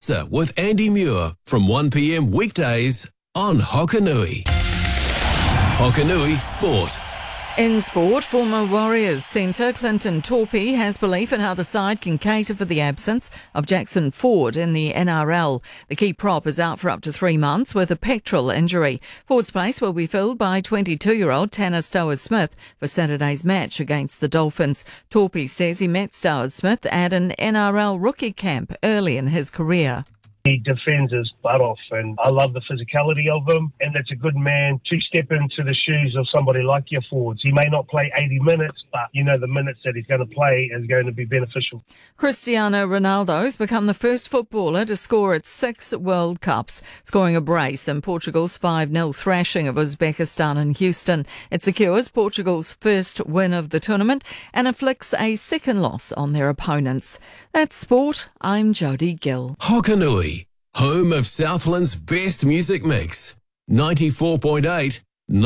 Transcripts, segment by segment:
Monster with Andy Muir from 1 p.m. weekdays on Hokanui. Hokanui Sport. In sport, former Warriors centre Clinton Torpey has belief in how the side can cater for the absence of Jackson Ford in the NRL. The key prop is out for up to 3 months with a pectoral injury. Ford's place will be filled by 22-year-old Tanner Stowers-Smith for Saturday's match against the Dolphins. Torpey says he met Stowers-Smith at an NRL rookie camp early in his career. He defends his butt off, and I love the physicality of him, and it's a good man to step into the shoes of somebody like your forwards. He may not play 80 minutes, but the minutes that he's going to play is going to be beneficial. Cristiano Ronaldo's become the first footballer to score at 6 World Cups, scoring a brace in Portugal's 5-0 thrashing of Uzbekistan in Houston. It secures Portugal's first win of the tournament and inflicts a second loss on their opponents. That's sport. I'm Jodie Gill. Hokanui, home of Southland's best music mix. 94.8,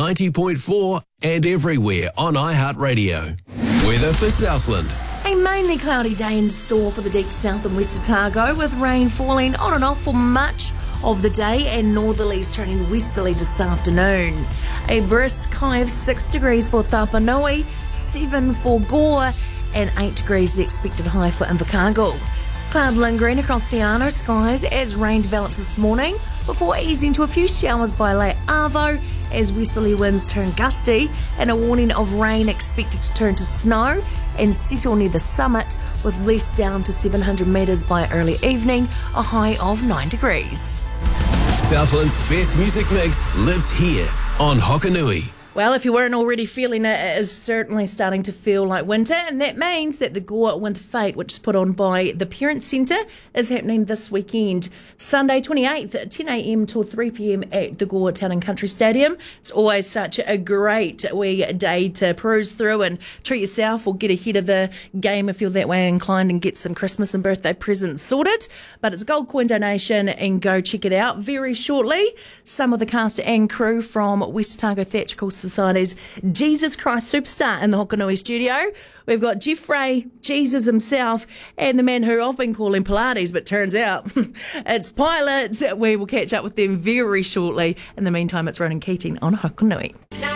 90.4 and everywhere on iHeartRadio. Weather for Southland. A mainly cloudy day in store for the deep south and west Otago, with rain falling on and off for much of the day and northerlies turning westerly this afternoon. A brisk high of 6 degrees for Tapanui, 7 for Gore and 8 degrees the expected high for Invercargill. Cloud lingering across the Arno skies as rain develops this morning before easing to a few showers by late Arvo as westerly winds turn gusty, and a warning of rain expected to turn to snow and settle near the summit with less down to 700 metres by early evening, a high of 9 degrees. Southland's best music mix lives here on Hokanui. Well, if you weren't already feeling it, it is certainly starting to feel like winter, and that means that the Gore Winter Fete, which is put on by the Parent Centre, is happening this weekend. Sunday 28th at 10 a.m. till 3 p.m. at the Gore Town and Country Stadium. It's always such a great wee day to peruse through and treat yourself or get ahead of the game if you're that way inclined and get some Christmas and birthday presents sorted. But it's a gold coin donation, and go check it out very shortly. Some of the cast and crew from West Otago Theatrical Society's Jesus Christ Superstar in the Hokanui studio. We've got Jeffrey, Jesus himself, and the man who I've been calling Pilates, but turns out it's Pilot. We will catch up with them very shortly. In the meantime, it's Ronan Keating on Hokanui.